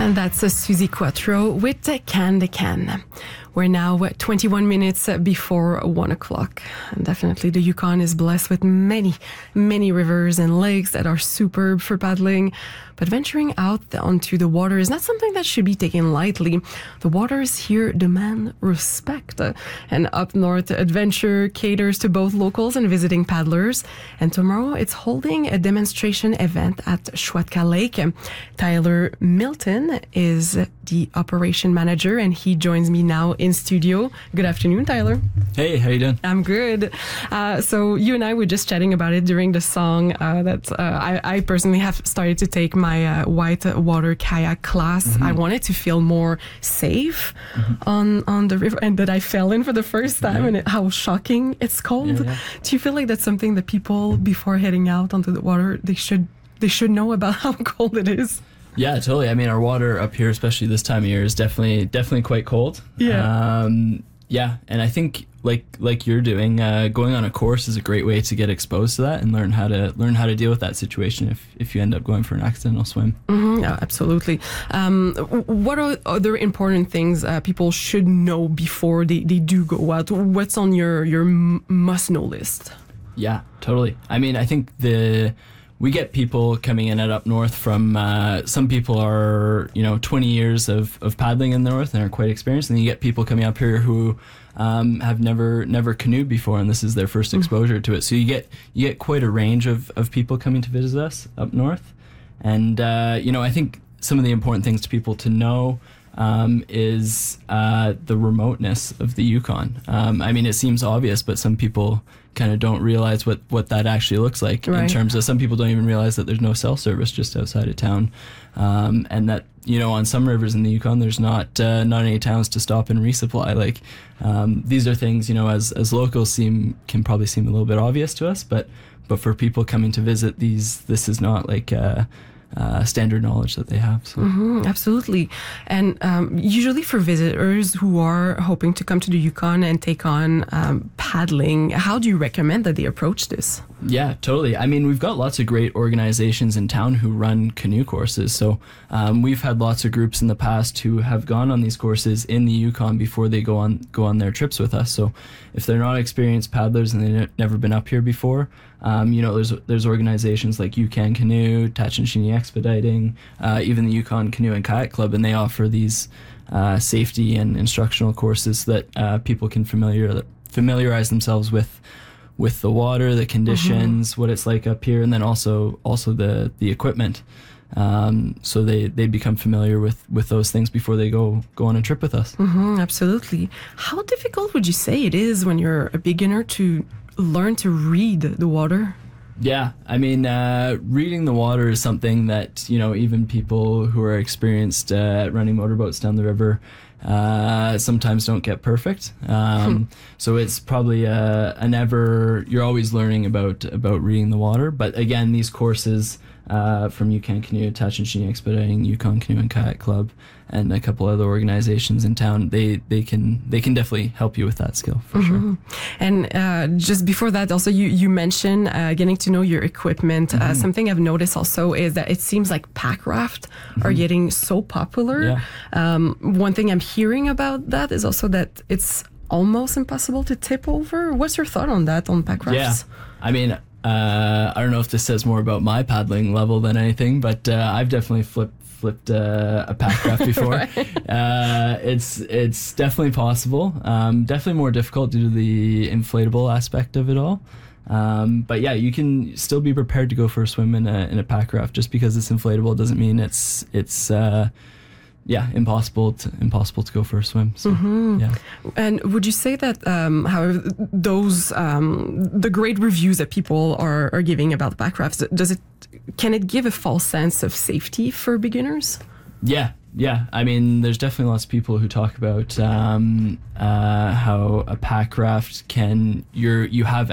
And that's Suzy Quattro with Can de Can. We're now 21 minutes before 1 o'clock. And definitely the Yukon is blessed with many, many rivers and lakes that are superb for paddling. But venturing out onto the water is not something that should be taken lightly. The waters here demand respect. And Up North Adventure caters to both locals and visiting paddlers. And tomorrow it's holding a demonstration event at Schwatka Lake. Tyler Milton is the operation manager, and he joins me now in studio. Good afternoon, Tyler. Hey, how you doing? I'm good. So you and I were just chatting about it during the song that I personally have started to take my white water kayak class. Mm-hmm. I wanted to feel more safe on the river, and that I fell in for the first time, and how shocking it's cold. Yeah. Do you feel like that's something that people, before heading out onto the water, they should know about how cold it is? Yeah, totally. I mean, our water up here, especially this time of year, is definitely quite cold. Yeah. Yeah, and I think like you're doing, going on a course is a great way to get exposed to that and learn how to deal with that situation if you end up going for an accidental swim. Mm-hmm, yeah, absolutely. What are other important things people should know before they do go out? What's on your must-know list? Yeah, totally. I mean, I think we get people coming in at Up North from, some people are, 20 years of paddling in the north and are quite experienced. And then you get people coming up here who have never canoed before, and this is their first exposure to it. So you get quite a range of people coming to visit us up north. And, I think some of the important things to people to know is the remoteness of the Yukon. I mean, it seems obvious, but some people kind of don't realize what that actually looks like. Right. In terms of, some people don't even realize that there's no cell service just outside of town, and that on some rivers in the Yukon there's not any towns to stop and resupply. Like these are things as locals can probably seem a little bit obvious to us, but for people coming to visit, this is not like standard knowledge that they have. So. Mm-hmm, absolutely. And usually for visitors who are hoping to come to the Yukon and take on paddling, how do you recommend that they approach this? Yeah, totally. I mean, we've got lots of great organizations in town who run canoe courses. So we've had lots of groups in the past who have gone on these courses in the Yukon before they go on their trips with us. So if they're not experienced paddlers and they've never been up here before, there's organizations like Yukon Canoe, Tachinshini Expediting, even the Yukon Canoe and Kayak Club, and they offer these safety and instructional courses that people can familiarize themselves with the water, the conditions, what it's like up here, and then also the equipment. So they become familiar with those things before they go on a trip with us. Mm-hmm, absolutely. How difficult would you say it is when you're a beginner to learn to read the water? Yeah, I mean, reading the water is something that, even people who are experienced at running motorboats down the river sometimes don't get perfect. So it's probably you're always learning about reading the water. But again, these courses from Yukon Canoe, Tachinshini Expediting, Yukon Canoe and Kayak Club, and a couple other organizations in town, they can definitely help you with that skill for sure. And just before that, also you mentioned getting to know your equipment. Something I've noticed also is that it seems like pack raft are getting so popular. Yeah. One thing I'm hearing about that is also that it's almost impossible to tip over. What's your thought on that, on pack rafts? Yeah, I mean, I don't know if this says more about my paddling level than anything, but I've definitely flipped a pack raft before. Right. It's definitely possible. Definitely more difficult due to the inflatable aspect of it all. But yeah, you can still be prepared to go for a swim in a pack raft. Just because it's inflatable doesn't mean it's impossible to go for a swim. So, yeah. And would you say that, however, those the great reviews that people are giving about the pack rafts, can it give a false sense of safety for beginners? Yeah. I mean, there's definitely lots of people who talk about how a pack raft you have